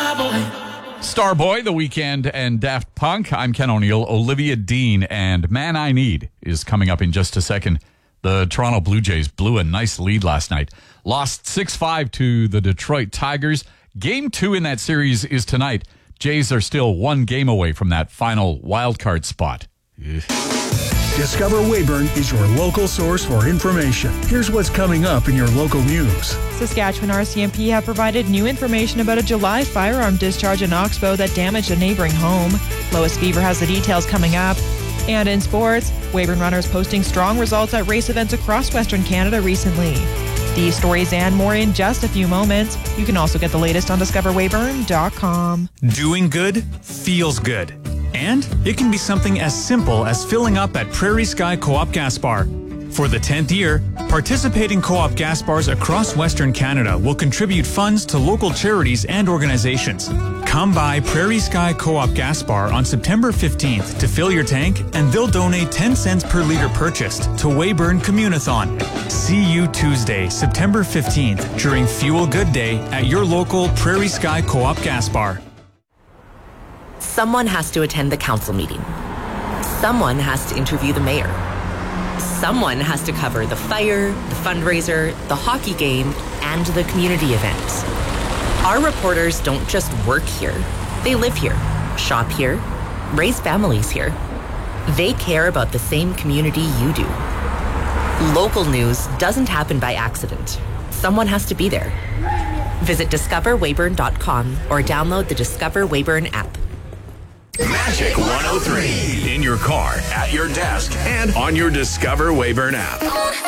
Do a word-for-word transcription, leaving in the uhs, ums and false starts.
Starboy, The Weeknd, and Daft Punk. I'm Ken O'Neill. Olivia Dean and Man I Need is coming up in just a second. The Toronto Blue Jays blew a nice lead last night. Lost six five to the Detroit Tigers. Game two in that series is tonight. Jays are still one game away from that final wildcard spot. Ugh. Discover Weyburn is your local source for information. Here's what's coming up in your local news. Saskatchewan R C M P have provided new information about a July firearm discharge in Oxbow that damaged a neighboring home. Lois Beaver has the details coming up. And in sports, Weyburn runners posting strong results at race events across Western Canada recently. These stories and more in just a few moments. You can also get the latest on discover weyburn dot com. Doing good feels good. And it can be something as simple as filling up at Prairie Sky Co-op Gas Bar. For the tenth year, participating co-op gas bars across Western Canada will contribute funds to local charities and organizations. Come by Prairie Sky Co-op Gas Bar on September fifteenth to fill your tank, and they'll donate ten cents per litre purchased to Weyburn Communathon. See you Tuesday, September fifteenth during Fuel Good Day at your local Prairie Sky Co-op Gas Bar. Someone has to attend the council meeting. Someone has to interview the mayor. Someone has to cover the fire, the fundraiser, the hockey game, and the community event. Our reporters don't just work here. They live here, shop here, raise families here. They care about the same community you do. Local news doesn't happen by accident. Someone has to be there. Visit discover weyburn dot com or download the Discover Weyburn app. Magic one oh three. In your car, at your desk, and on your Discover Weyburn app.